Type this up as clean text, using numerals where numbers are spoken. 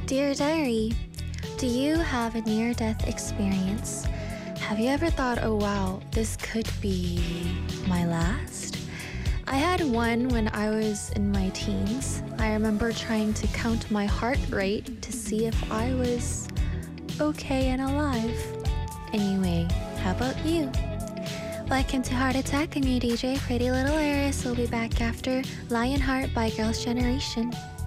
Dear Diary, do you have a near-death experience? Have you ever thought, oh wow, this could be my last? I had one when I was in my teens. I remember trying to count my heart rate to see if I was okay and alive. Anyway, how about you? Welcome to Heart Attack, and your DJ Pretty Little Iris will be back after Lionheart by Girls' Generation.